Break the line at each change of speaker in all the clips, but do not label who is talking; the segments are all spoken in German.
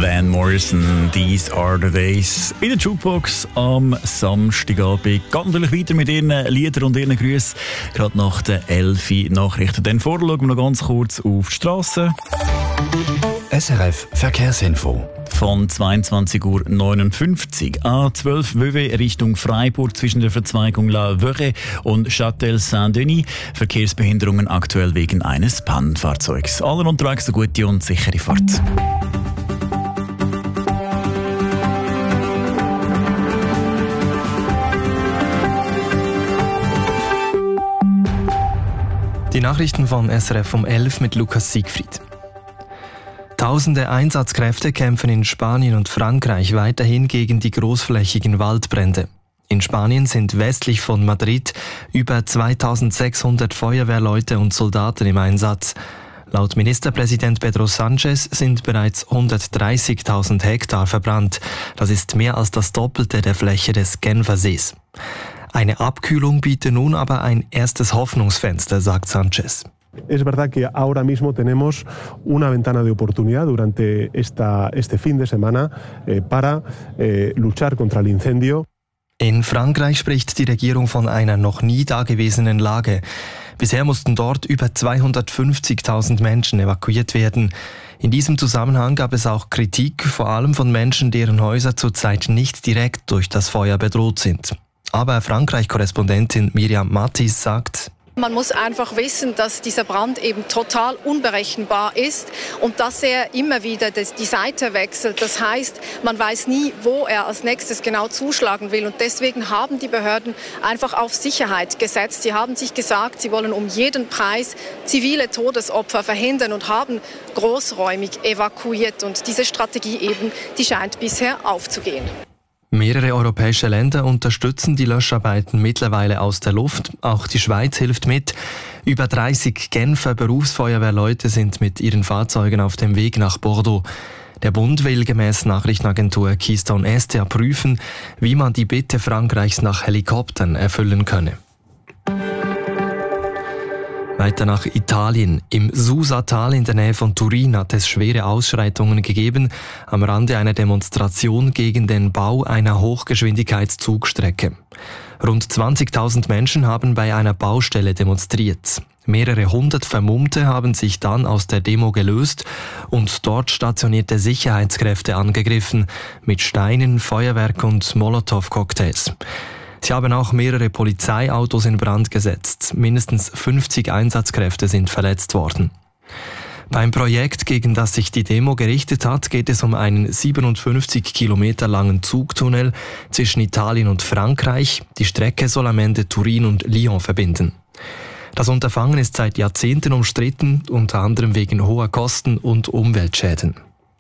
Van Morrison, These Are The Days. In der Jukebox am Samstagabend geht natürlich weiter mit ihren Liedern und ihren Grüßen. Gerade nach den 11 Nachrichten. Dann vorher schauen wir noch ganz kurz auf die Straße.
SRF Verkehrsinfo.
Von 22:59 Uhr A12 WW Richtung Freiburg zwischen der Verzweigung La Veuille und Châtel-Saint-Denis. Verkehrsbehinderungen aktuell wegen eines Pannenfahrzeugs. Allen unterwegs eine gute und sichere Fahrt.
Die Nachrichten von SRF um 11 mit Lukas Siegfried. Tausende Einsatzkräfte kämpfen in Spanien und Frankreich weiterhin gegen die großflächigen Waldbrände. In Spanien sind westlich von Madrid über 2600 Feuerwehrleute und Soldaten im Einsatz. Laut Ministerpräsident Pedro Sánchez sind bereits 130.000 Hektar verbrannt. Das ist mehr als das Doppelte der Fläche des Genfersees. Eine Abkühlung bietet nun aber ein erstes Hoffnungsfenster, sagt Sánchez.
Es verdad que ahora mismo tenemos una ventana de oportunidad durante este fin de semana para luchar contra el incendio.
In Frankreich spricht die Regierung von einer noch nie dagewesenen Lage. Bisher mussten dort über 250.000 Menschen evakuiert werden. In diesem Zusammenhang gab es auch Kritik, vor allem von Menschen, deren Häuser zurzeit nicht direkt durch das Feuer bedroht sind. Aber Frankreich-Korrespondentin Miriam Mattis sagt:
Man muss einfach wissen, dass dieser Brand eben total unberechenbar ist und dass er immer wieder die Seite wechselt. Das heißt, man weiß nie, wo er als nächstes genau zuschlagen will. Und deswegen haben die Behörden einfach auf Sicherheit gesetzt. Sie haben sich gesagt, sie wollen um jeden Preis zivile Todesopfer verhindern und haben großräumig evakuiert. Und diese Strategie eben, die scheint bisher aufzugehen.
Mehrere europäische Länder unterstützen die Löscharbeiten mittlerweile aus der Luft. Auch die Schweiz hilft mit. Über 30 Genfer Berufsfeuerwehrleute sind mit ihren Fahrzeugen auf dem Weg nach Bordeaux. Der Bund will gemäß Nachrichtenagentur Keystone SDA prüfen, wie man die Bitte Frankreichs nach Helikoptern erfüllen könne. Weiter nach Italien. Im Susa-Tal in der Nähe von Turin hat es schwere Ausschreitungen gegeben am Rande einer Demonstration gegen den Bau einer Hochgeschwindigkeitszugstrecke. Rund 20.000 Menschen haben bei einer Baustelle demonstriert. Mehrere hundert Vermummte haben sich dann aus der Demo gelöst und dort stationierte Sicherheitskräfte angegriffen mit Steinen, Feuerwerk und Molotow-Cocktails. Sie haben auch mehrere Polizeiautos in Brand gesetzt. Mindestens 50 Einsatzkräfte sind verletzt worden. Beim Projekt, gegen das sich die Demo gerichtet hat, geht es um einen 57 Kilometer langen Zugtunnel zwischen Italien und Frankreich. Die Strecke soll am Ende Turin und Lyon verbinden. Das Unterfangen ist seit Jahrzehnten umstritten, unter anderem wegen hoher Kosten und Umweltschäden.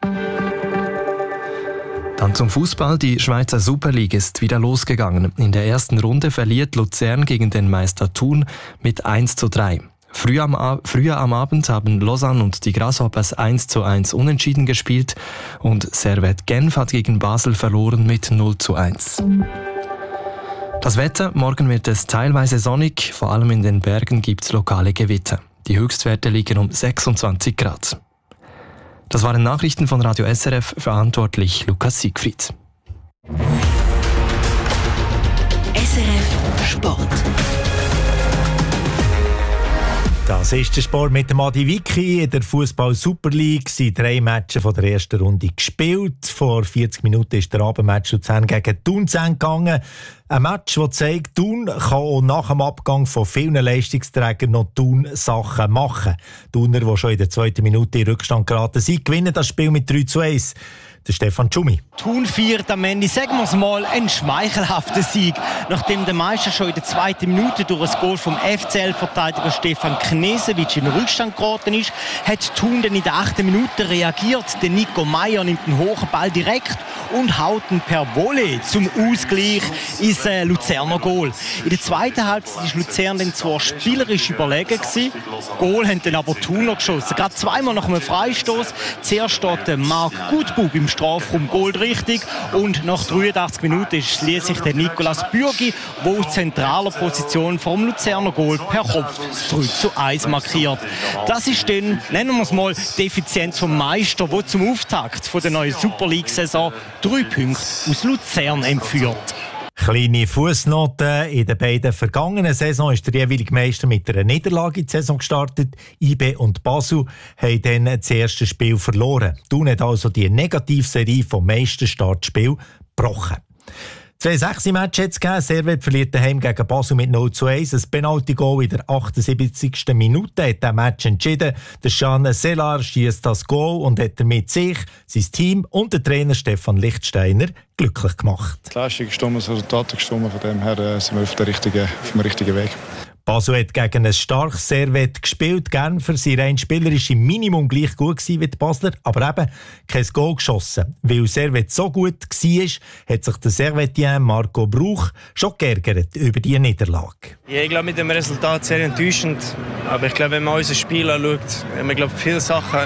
Dann zum Fußball. Die Schweizer Super League ist wieder losgegangen. In der ersten Runde verliert Luzern gegen den Meister Thun mit 1:3. Früher am Abend haben Lausanne und die Grasshoppers 1:1 unentschieden gespielt und Servette Genf hat gegen Basel verloren mit 0:1. Das Wetter: Morgen wird es teilweise sonnig, vor allem in den Bergen gibt es lokale Gewitter. Die Höchstwerte liegen um 26 Grad. Das waren Nachrichten von Radio SRF, verantwortlich Lukas Siegfried.
SRF Sport.
Das ist der Sport mit dem Adi Vicky. In der Fußball Super League sind 3 Matches von der ersten Runde gespielt. Vor 40 Minuten ist der Abendmatch Luzern gegen Thun zu Ende gegangen. Ein Match, das zeigt, Thun kann auch nach dem Abgang von vielen Leistungsträgern noch Thun-Sachen machen. Thuner, die schon in der 2. Minute in Rückstand geraten sind, gewinnen das Spiel mit 3:1. Der Stefan Tschumi.
Thun feiert am Ende, sagen wir es mal, einen schmeichelhaften Sieg. Nachdem der Meister schon in der 2. Minute durch ein Goal vom FCL-Verteidiger Stefan Knesewitsch in den Rückstand geraten ist, hat Thun dann in der 8. Minute reagiert. Der Nico Meyer nimmt den hohen Ball direkt und haut ihn per Volley zum Ausgleich ins Luzerner Goal. In der zweiten Halbzeit war Luzern dann zwar spielerisch überlegen gewesen, Goal haben dann aber Thuner geschossen. Gerade zweimal nach einem Freistoß. Zuerst steht Marc Gutbub im Strafraum Goal richtig und nach 83 Minuten schließt sich der Nicolas Bürgi, der aus zentraler Position vom Luzerner Goal per Kopf 3:1 markiert. Das ist dann, nennen wir es mal, die Effizienz vom Meister, der zum Auftakt von der neuen Super League-Saison 3 Punkte aus Luzern entführt.
Kleine Fußnote: In den beiden vergangenen Saison ist der jeweilige Meister mit einer Niederlage in die Saison gestartet. IB und Basel haben dann das erste Spiel verloren. Thun hat also die Negativserie vom Meisterstartspiel gebrochen. 2 6-Matches hat es gegeben. Servette verliert daheim gegen Basel mit 0:1. Ein Penalty-Goal in der 78. Minute hat das Match entschieden. Der Jean Sellar schießt das Goal und hat damit sich, sein Team und der Trainer Stefan Lichtsteiner glücklich gemacht.
Die Leistung ist das Resultat gestimmt. Von dem her sind wir auf dem richtigen Weg.
Basel hat gegen ein starkes Servette gespielt. Genfer sind rein spielerisch im Minimum gleich gut gewesen wie die Basler, aber eben kein Goal geschossen. Weil Servette so gut war, hat sich der Servettien Marco Bruch schon geärgert über diese Niederlage.
Ja, ich glaube, mit dem Resultat sehr enttäuschend. Aber ich glaube, wenn man unser Spiel anschaut, haben wir viele Sachen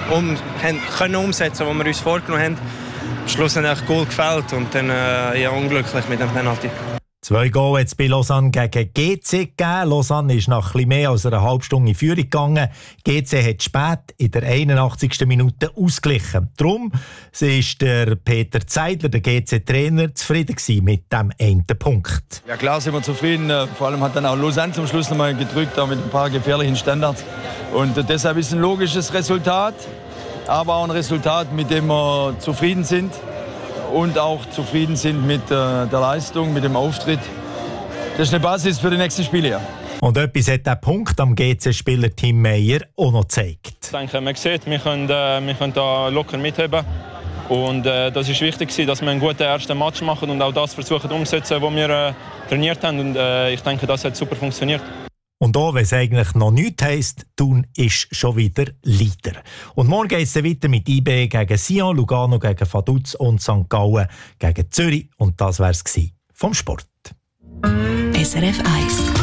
können umsetzen, die wir uns vorgenommen haben. Am Schluss hat das Goal gefällt und dann unglücklich mit dem Penalty.
2 Goal hat es bei Lausanne gegen GC gegeben. Lausanne ist nach etwas mehr als einer halben Stunde in Führung gegangen. GC hat spät in der 81. Minute ausgeglichen. Darum ist der Peter Zeidler, der GC-Trainer, zufrieden gewesen mit dem einen Punkt.
Ja klar sind wir zufrieden. Vor allem hat dann auch Lausanne zum Schluss nochmal gedrückt, auch mit ein paar gefährlichen Standards. Und deshalb ist es ein logisches Resultat, aber auch ein Resultat, mit dem wir zufrieden sind. Und auch zufrieden sind mit der Leistung, mit dem Auftritt. Das ist eine Basis für die nächsten Spiele. Ja.
Und etwas hat der Punkt am GC-Spieler Tim Meyer auch noch gezeigt.
Ich denke, man sieht, wir können da locker mitheben. Und das ist wichtig, dass wir einen guten ersten Match machen und auch das versuchen umzusetzen, was wir trainiert haben. Und ich denke, das hat super funktioniert.
Und auch wenn es eigentlich noch nichts heisst, Thun ist schon wieder Leader. Und morgen geht es weiter mit IB gegen Sion, Lugano gegen Vaduz und St. Gallen gegen Zürich. Und das war es vom Sport.
SRF 1.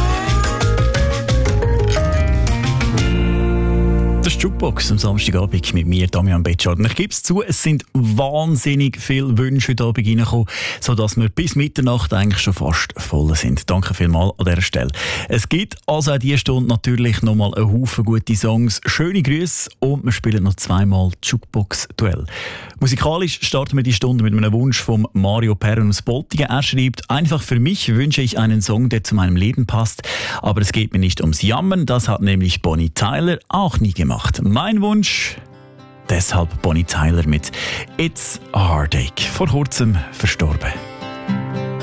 Das ist die Jukebox am Samstagabend mit mir, Damian Betschart. Und ich gebe es zu, es sind wahnsinnig viele Wünsche heute Abend reingekommen, sodass wir bis Mitternacht eigentlich schon fast voll sind. Danke vielmals an dieser Stelle. Es gibt also auch diese Stunde natürlich nochmal einen Haufen gute Songs, schöne Grüße und wir spielen noch zweimal Jukebox-Duell. Musikalisch starten wir die Stunde mit einem Wunsch von Mario Perren aus Boltingen. Er schreibt: Einfach für mich wünsche ich einen Song, der zu meinem Leben passt. Aber es geht mir nicht ums Jammern, das hat nämlich Bonnie Tyler auch nie gemacht. Mein Wunsch, deshalb Bonnie Tyler mit It's a Heartache, vor kurzem verstorben.